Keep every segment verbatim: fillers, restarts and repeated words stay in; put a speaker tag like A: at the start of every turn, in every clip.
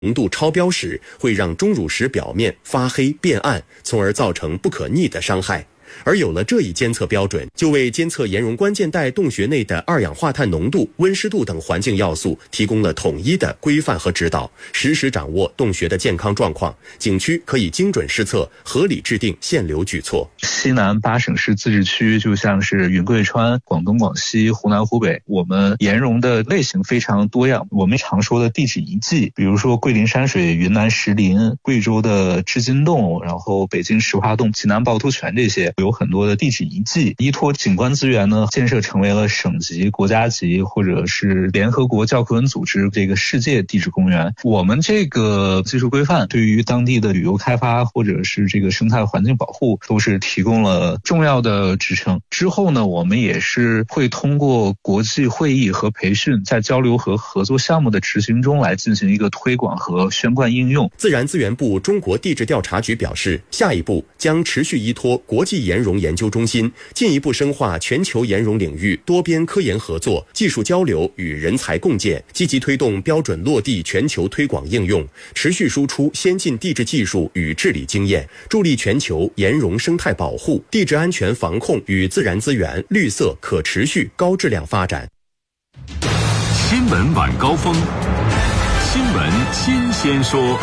A: 浓度超标时，会让钟乳石表面发黑变暗，从而造成不可逆的伤害。而有了这一监测标准，就为监测岩溶关键带洞穴内的二氧化碳浓度、温湿度等环境要素提供了统一的规范和指导，实时掌握洞穴的健康状况，景区可以精准施策，合理制定限流举措。
B: 西南八省市自治区就像是云贵川、广东、广西、湖南、湖北，我们岩溶的类型非常多样。我们常说的地质遗迹，比如说桂林山水、云南石林、贵州的织金洞，然后北京石化洞、济南趵突泉，这些有很多的地质遗迹。依托景观资源呢，建设成为了省级、国家级或者是联合国教科文组织这个世界地质公园。我们这个技术规范对于当地的旅游开发或者是这个生态环境保护都是提供了重要的支撑。之后呢，我们也是会通过国际会议和培训，在交流和合作项目的执行中来进行一个推广和宣贯应用。
A: 自然资源部中国地质调查局表示，下一步将持续依托国际岩溶研究中心，进一步深化全球岩溶领域多边科研合作、技术交流与人才共建，积极推动标准落地全球推广应用，持续输出先进地质技术与治理经验，助力全球岩溶生态保护、地质安全防控与自然资源绿色可持续高质量发展。
C: 新闻晚高峰，新闻新鲜说。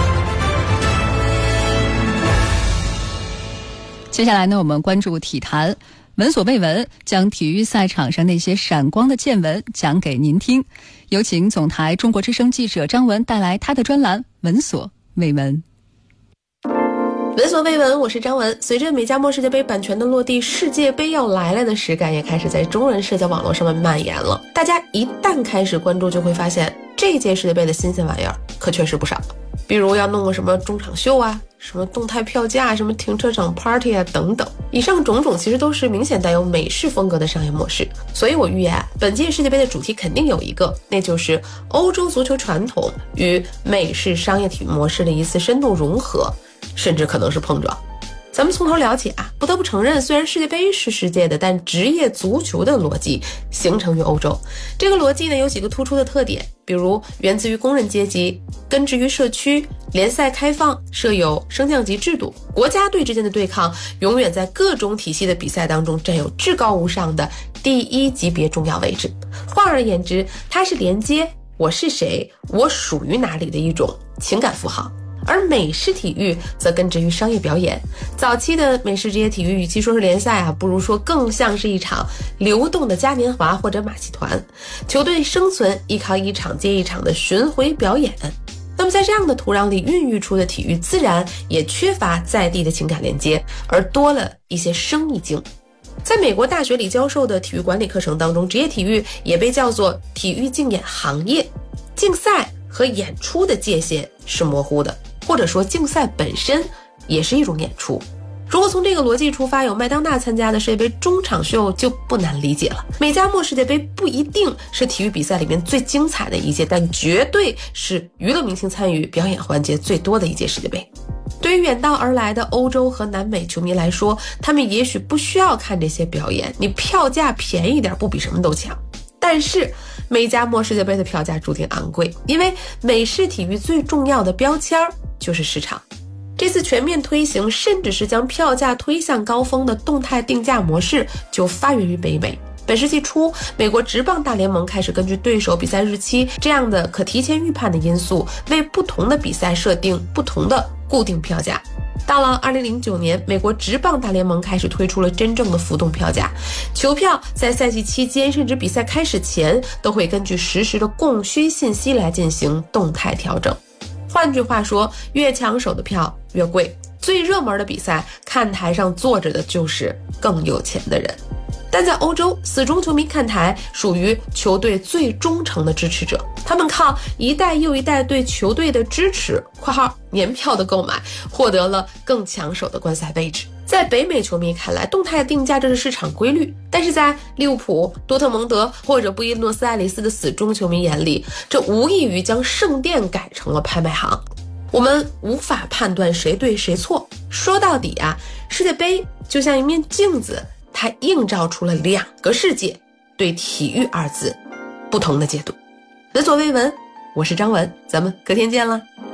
D: 接下来呢，我们关注体坛。闻所未闻，将体育赛场上那些闪光的见闻讲给您听。有请总台中国之声记者张文带来他的专栏《闻所未闻》。
E: 闻所未闻，我是张文。随着美加墨世界杯版权的落地，世界杯要来了的实感也开始在中文社交网络上面蔓延了。大家一旦开始关注，就会发现这届世界杯的新鲜玩意儿可确实不少。比如要弄个什么中场秀啊，什么动态票价，什么停车场 party 啊等等，以上种种其实都是明显带有美式风格的商业模式。所以我预言啊，本届世界杯的主题肯定有一个，那就是欧洲足球传统与美式商业体育模式的一次深度融合，甚至可能是碰撞。咱们从头聊起啊，不得不承认，虽然世界杯是世界的，但职业足球的逻辑形成于欧洲。这个逻辑呢，有几个突出的特点，比如源自于工人阶级，根植于社区，联赛开放，设有升降级制度，国家队之间的对抗永远在各种体系的比赛当中占有至高无上的第一级别重要位置。换而言之，它是连接我是谁，我属于哪里的一种情感符号。而美式体育则根植于商业表演，早期的美式职业体育与其说是联赛啊，不如说更像是一场流动的嘉年华或者马戏团，球队生存依靠一场接一场的巡回表演。那么在这样的土壤里孕育出的体育，自然也缺乏在地的情感连接，而多了一些生意经。在美国大学里教授的体育管理课程当中，职业体育也被叫做体育竞演行业，竞赛和演出的界限是模糊的，或者说竞赛本身也是一种演出。如果从这个逻辑出发，有麦当娜参加的世界杯中场秀就不难理解了。美加墨世界杯不一定是体育比赛里面最精彩的一届，但绝对是娱乐明星参与表演环节最多的一届世界杯。对于远道而来的欧洲和南美球迷来说，他们也许不需要看这些表演，你票价便宜点不比什么都强。但是美加墨世界杯的票价注定昂贵，因为美式体育最重要的标签就是市场。这次全面推行甚至是将票价推向高峰的动态定价模式就发源于北美。本世纪初，美国职棒大联盟开始根据对手比赛日期这样的可提前预判的因素，为不同的比赛设定不同的固定票价。到了二零零九年，美国职棒大联盟开始推出了真正的浮动票价，球票在赛季期间甚至比赛开始前都会根据实时的供需信息来进行动态调整。换句话说，越抢手的票越贵，最热门的比赛看台上坐着的就是更有钱的人。但在欧洲，死忠球迷看台属于球队最忠诚的支持者，他们靠一代又一代对球队的支持（括号年票的购买）获得了更抢手的观赛位置。在北美球迷看来，动态定价这是市场规律，但是在利物浦、多特蒙德或者布宜诺斯艾利斯的死忠球迷眼里，这无异于将圣殿改成了拍卖行。我们无法判断谁对谁错，说到底啊，世界杯就像一面镜子，它映照出了两个世界对体育二字不同的解读。闻所未闻，我是张文，咱们隔天见了。